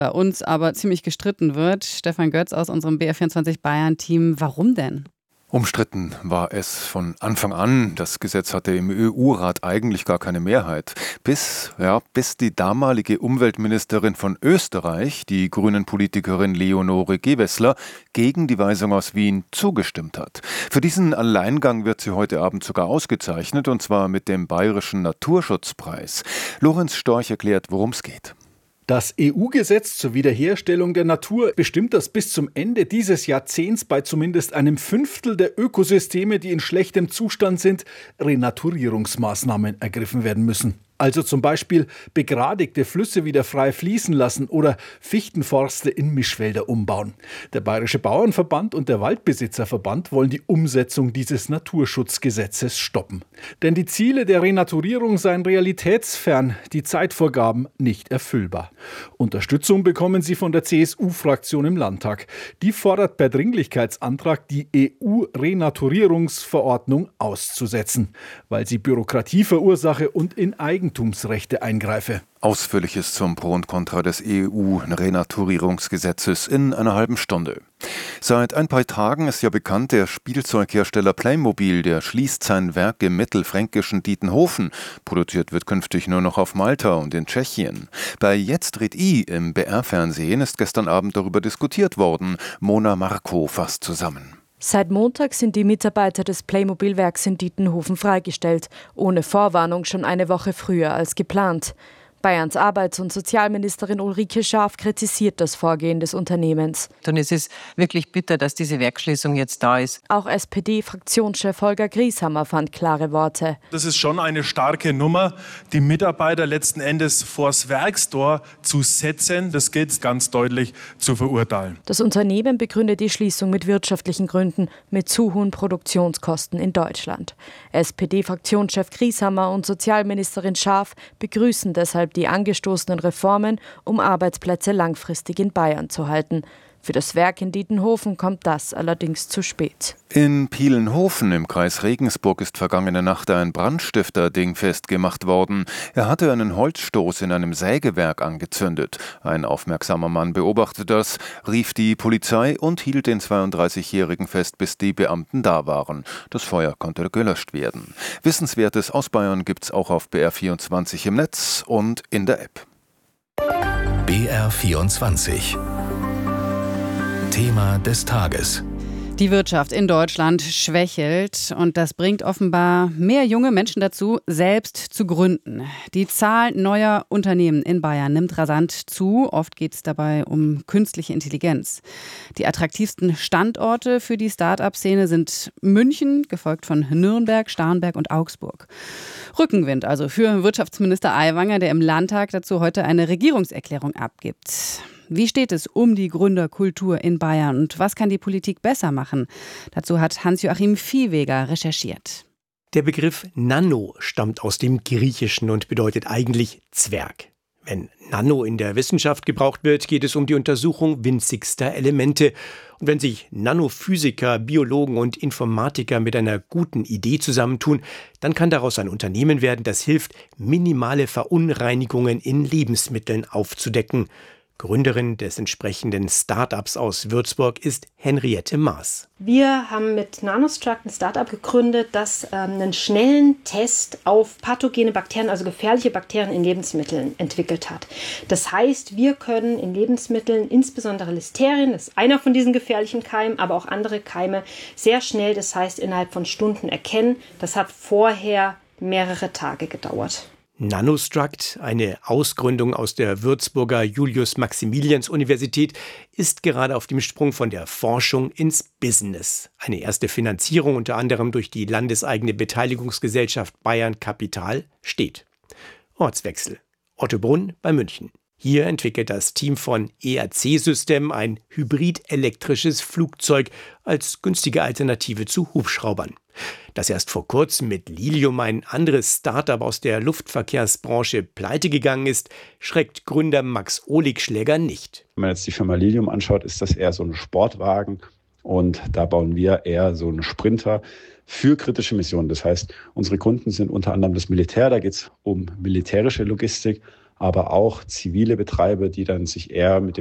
bei uns aber ziemlich gestritten wird. Stefan Götz aus unserem BR24 Bayern-Team. Warum denn? Umstritten war es von Anfang an. Das Gesetz hatte im EU-Rat eigentlich gar keine Mehrheit. Bis die damalige Umweltministerin von Österreich, die Grünen-Politikerin Leonore Gewessler, gegen die Weisung aus Wien zugestimmt hat. Für diesen Alleingang wird sie heute Abend sogar ausgezeichnet, und zwar mit dem Bayerischen Naturschutzpreis. Lorenz Storch erklärt, worum es geht. Das EU-Gesetz zur Wiederherstellung der Natur bestimmt, dass bis zum Ende dieses Jahrzehnts bei zumindest einem Fünftel der Ökosysteme, die in schlechtem Zustand sind, Renaturierungsmaßnahmen ergriffen werden müssen. Also zum Beispiel begradigte Flüsse wieder frei fließen lassen oder Fichtenforste in Mischwälder umbauen. Der Bayerische Bauernverband und der Waldbesitzerverband wollen die Umsetzung dieses Naturschutzgesetzes stoppen. Denn die Ziele der Renaturierung seien realitätsfern, die Zeitvorgaben nicht erfüllbar. Unterstützung bekommen sie von der CSU-Fraktion im Landtag. Die fordert per Dringlichkeitsantrag, die EU-Renaturierungsverordnung auszusetzen, weil sie Bürokratie verursache und in Eigentumsrechte eingreife. Ausführliches zum Pro und Contra des EU-Renaturierungsgesetzes in einer halben Stunde. Seit ein paar Tagen ist ja bekannt, der Spielzeughersteller Playmobil, der schließt sein Werk im mittelfränkischen Dietenhofen. Produziert wird künftig nur noch auf Malta und in Tschechien. Bei Jetzt red I im BR-Fernsehen ist gestern Abend darüber diskutiert worden. Mona Marco fasst zusammen. Seit Montag sind die Mitarbeiter des Playmobil-Werks in Dietenhofen freigestellt, ohne Vorwarnung schon eine Woche früher als geplant. Bayerns Arbeits- und Sozialministerin Ulrike Schaaf kritisiert das Vorgehen des Unternehmens. Und es ist wirklich bitter, dass diese Werksschließung jetzt da ist. Auch SPD-Fraktionschef Holger Grieshammer fand klare Worte. Das ist schon eine starke Nummer, die Mitarbeiter letzten Endes vors Werkstor zu setzen. Das gilt ganz deutlich zu verurteilen. Das Unternehmen begründet die Schließung mit wirtschaftlichen Gründen, mit zu hohen Produktionskosten in Deutschland. SPD-Fraktionschef Grieshammer und Sozialministerin Schaaf begrüßen deshalb die angestoßenen Reformen, um Arbeitsplätze langfristig in Bayern zu halten. Für das Werk in Dietenhofen kommt das allerdings zu spät. In Pielenhofen im Kreis Regensburg ist vergangene Nacht ein Brandstifter dingfest gemacht worden. Er hatte einen Holzstoß in einem Sägewerk angezündet. Ein aufmerksamer Mann beobachtete das, rief die Polizei und hielt den 32-Jährigen fest, bis die Beamten da waren. Das Feuer konnte gelöscht werden. Wissenswertes aus Bayern gibt's auch auf BR24 im Netz und in der App. BR24 Thema des Tages. Die Wirtschaft in Deutschland schwächelt und das bringt offenbar mehr junge Menschen dazu, selbst zu gründen. Die Zahl neuer Unternehmen in Bayern nimmt rasant zu. Oft geht es dabei um künstliche Intelligenz. Die attraktivsten Standorte für die Start-up-Szene sind München, gefolgt von Nürnberg, Starnberg und Augsburg. Rückenwind also für Wirtschaftsminister Aiwanger, der im Landtag dazu heute eine Regierungserklärung abgibt. Wie steht es um die Gründerkultur in Bayern und was kann die Politik besser machen? Dazu hat Hans-Joachim Viehweger recherchiert. Der Begriff Nano stammt aus dem Griechischen und bedeutet eigentlich Zwerg. Wenn Nano in der Wissenschaft gebraucht wird, geht es um die Untersuchung winzigster Elemente. Und wenn sich Nanophysiker, Biologen und Informatiker mit einer guten Idee zusammentun, dann kann daraus ein Unternehmen werden, das hilft, minimale Verunreinigungen in Lebensmitteln aufzudecken. Gründerin des entsprechenden Start-ups aus Würzburg ist Henriette Maas. Wir haben mit Nanostruct ein Start-up gegründet, das einen schnellen Test auf pathogene Bakterien, also gefährliche Bakterien in Lebensmitteln entwickelt hat. Das heißt, wir können in Lebensmitteln, insbesondere Listerien, das ist einer von diesen gefährlichen Keimen, aber auch andere Keime, sehr schnell, das heißt innerhalb von Stunden erkennen. Das hat vorher mehrere Tage gedauert. Nanostruct, eine Ausgründung aus der Würzburger Julius-Maximilians-Universität, ist gerade auf dem Sprung von der Forschung ins Business. Eine erste Finanzierung unter anderem durch die landeseigene Beteiligungsgesellschaft Bayern Kapital steht. Ortswechsel. Ottobrunn bei München. Hier entwickelt das Team von ERC System ein hybrid-elektrisches Flugzeug als günstige Alternative zu Hubschraubern. Dass erst vor kurzem mit Lilium ein anderes Start-up aus der Luftverkehrsbranche pleite gegangen ist, schreckt Gründer Max Oligschläger nicht. Wenn man jetzt die Firma Lilium anschaut, ist das eher so ein Sportwagen und da bauen wir eher so einen Sprinter für kritische Missionen. Das heißt, unsere Kunden sind unter anderem das Militär, da geht es um militärische Logistik, aber auch zivile Betreiber, die dann sich eher mit